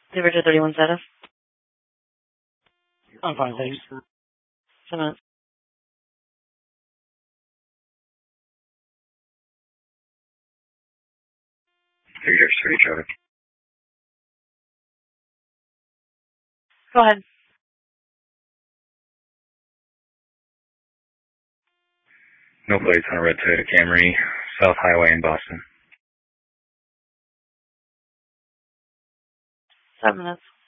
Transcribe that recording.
Zero to 31 status. I'm fine, thanks. 10 minutes. Figure 3 traffic. Go ahead. No plates on a red Toyota Camry, South Highway in Boston. 7 minutes.